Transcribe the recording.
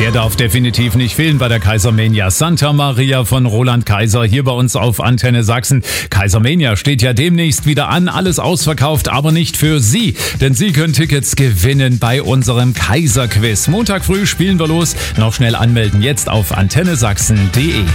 Der darf definitiv nicht fehlen bei der Kaisermania. Santa Maria von Roland Kaiser hier bei uns auf Antenne Sachsen. Kaisermania steht ja demnächst wieder an. Alles ausverkauft, aber nicht für Sie. Denn Sie können Tickets gewinnen bei unserem Kaiser-Quiz. Montag früh spielen wir los. Noch schnell anmelden jetzt auf antennesachsen.de.